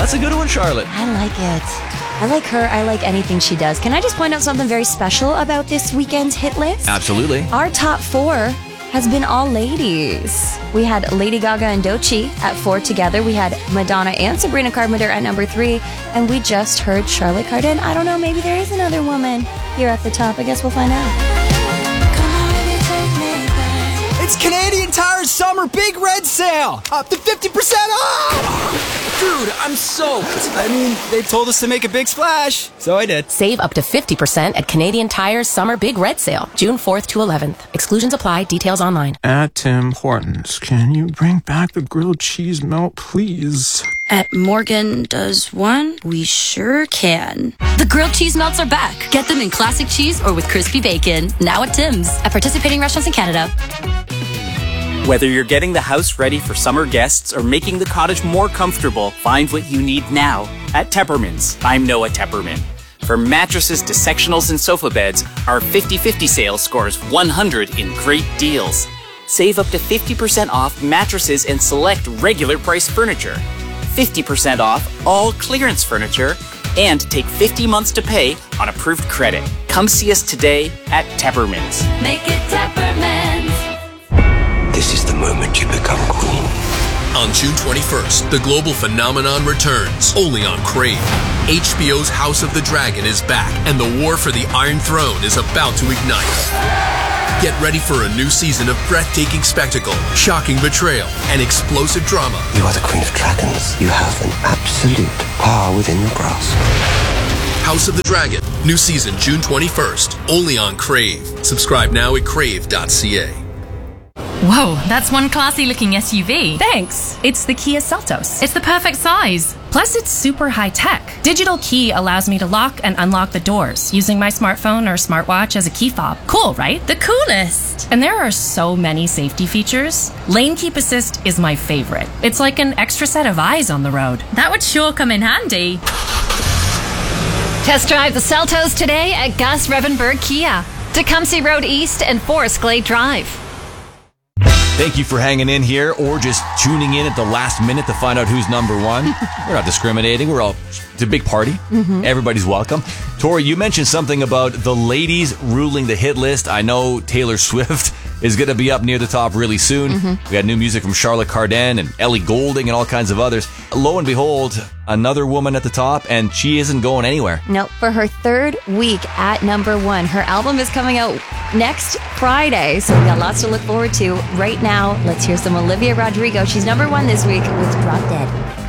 That's a good one, Charlotte. I like it. I like her. I like anything she does. Can I just point out something very special about this weekend's hit list? Absolutely. Our top 4 has been all ladies. We had Lady Gaga and Doechii at 4 together. We had Madonna and Sabrina Carpenter at number 3. And we just heard Charlotte Cardin. I don't know, maybe there is another woman here at the top. I guess we'll find out. It's Canadian Tire's summer big red sale! Up to 50% off! Dude, I'm soaked. I mean, they told us to make a big splash, so I did. Save up to 50% at Canadian Tire's Summer Big Red Sale, June 4th to 11th. Exclusions apply. Details online. At Tim Hortons, can you bring back the grilled cheese melt, please? At Morgan Does One, we sure can. The grilled cheese melts are back. Get them in classic cheese or with crispy bacon. Now at Tim's. At participating restaurants in Canada. Whether you're getting the house ready for summer guests or making the cottage more comfortable, find what you need now at Tepperman's. I'm Noah Tepperman. From mattresses to sectionals and sofa beds, our 50/50 sale scores 100 in great deals. Save up to 50% off mattresses and select regular price furniture. 50% off all clearance furniture, and take 50 months to pay on approved credit. Come see us today at Tepperman's. Make it Tepperman's. This is the moment you become queen. On June 21st, the global phenomenon returns, only on Crave. HBO's House of the Dragon is back, and the war for the Iron Throne is about to ignite. Get ready for a new season of breathtaking spectacle, shocking betrayal, and explosive drama. You are the queen of dragons. You have an absolute power within your grasp. House of the Dragon, new season June 21st, only on Crave. Subscribe now at crave.ca. Whoa, that's one classy-looking SUV. Thanks. It's the Kia Seltos. It's the perfect size. Plus, it's super high-tech. Digital key allows me to lock and unlock the doors using my smartphone or smartwatch as a key fob. Cool, right? The coolest. And there are so many safety features. Lane Keep Assist is my favorite. It's like an extra set of eyes on the road. That would sure come in handy. Test drive the Seltos today at Gus Revenberg Kia, Tecumseh Road East and Forest Glade Drive. Thank you for hanging in here or just tuning in at the last minute to find out who's number one. We're not discriminating. It's a big party. Mm-hmm. Everybody's welcome. Tori, you mentioned something about the ladies ruling the hit list. I know Taylor Swift is going to be up near the top really soon. Mm-hmm. We got new music from Charlotte Cardin and Ellie Goulding and all kinds of others. Lo and behold, another woman at the top, and she isn't going anywhere. No, for her 3rd week at number 1. Her album is coming out next Friday, so we got lots to look forward to. Right now, let's hear some Olivia Rodrigo. She's number 1 this week with Drop Dead.